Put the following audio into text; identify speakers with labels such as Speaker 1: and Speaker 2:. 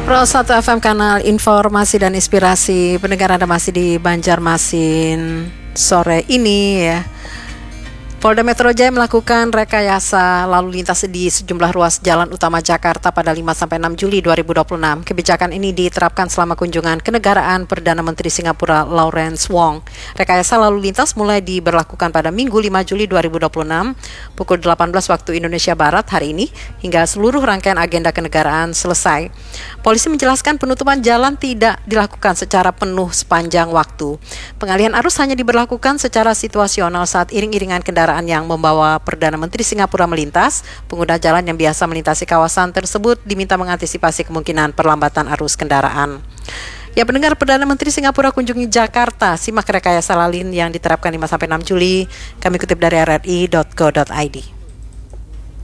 Speaker 1: Pro 1 FM kanal informasi dan inspirasi. Pendengar, Anda masih di Banjarmasin sore ini ya. Polda Metro Jaya melakukan rekayasa lalu lintas di sejumlah ruas jalan utama Jakarta pada 5-6 Juli 2026. Kebijakan ini diterapkan selama kunjungan kenegaraan Perdana Menteri Singapura Lawrence Wong. Rekayasa lalu lintas mulai diberlakukan pada Minggu 5 Juli 2026 pukul 18 waktu Indonesia Barat hari ini hingga seluruh rangkaian agenda kenegaraan selesai. Polisi menjelaskan penutupan jalan tidak dilakukan secara penuh sepanjang waktu. Pengalihan arus hanya diberlakukan secara situasional saat iring-iringan kendaraan yang membawa Perdana Menteri Singapura melintas. Pengguna jalan yang biasa melintasi kawasan tersebut diminta mengantisipasi kemungkinan perlambatan arus kendaraan. Ya, pendengar, Perdana Menteri Singapura kunjungi Jakarta. Simak rekayasa lalu lintas yang diterapkan 5-6 Juli. Kami kutip dari rri.go.id.